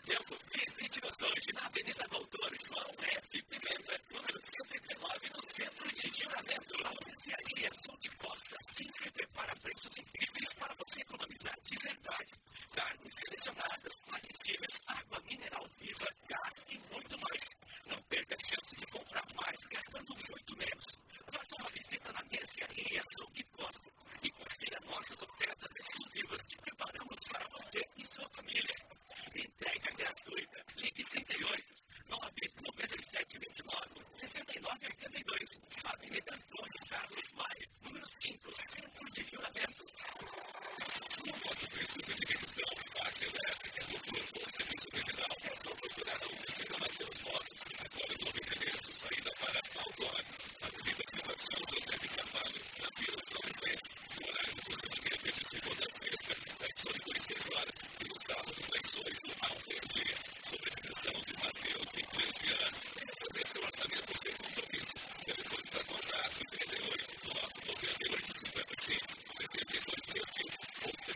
tempo. Visite-nos hoje na Avenida Doutor João F. Pimenta, número 119, no centro de Livramento. A Mercearia Sul de Costa sempre prepara preços incríveis para você economizar de verdade. Carnes selecionadas, laticínios, água mineral viva, gás e muito mais. Não perca a chance de comprar mais gastando muito menos. Faça uma visita na Mercearia Sul de Costa e confira nossas ofertas exclusivas que preparamos para você e sua família. Entrega gratuita. Ligue 38 997 29 69 82. Avenida Antônio Carlos Maia, número 5, Centro de Livramento. Sua moto precisa de revisão, parte elétrica, motor ou serviço regional. É só procurar a oficina Matheus Motos. Agora no novo endereço, saída para Outdoor. Avenida Sebastião José de Carvalho, na Vila São Vicente. O horário do funcionamento é de segunda a sexta, das 8 às 6 horas, e no sábado, das 8 ao meio-dia. Sob a direção de Matheus e Cleidiano. Venha fazer seu orçamento sem compromisso. Telefone para contato 38 998 55 7265 ou